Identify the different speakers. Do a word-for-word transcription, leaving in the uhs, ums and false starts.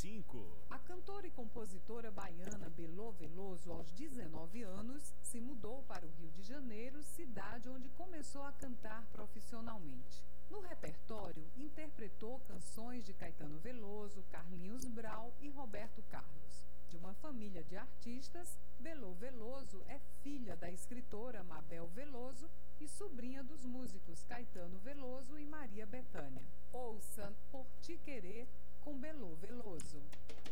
Speaker 1: cinco.
Speaker 2: A cantora e compositora baiana Belo Veloso, aos dezenove anos, se mudou para o Rio de Janeiro, cidade onde começou a cantar profissionalmente. No repertório, interpretou canções de Caetano Veloso, Carlinhos Brau e Roberto Carlos. De uma família de artistas, Belo Veloso é filha da escritora Mabel Veloso e sobrinha dos músicos Caetano Veloso e Maria Bethânia. Ouça Por Te Querer com Belo Veloso.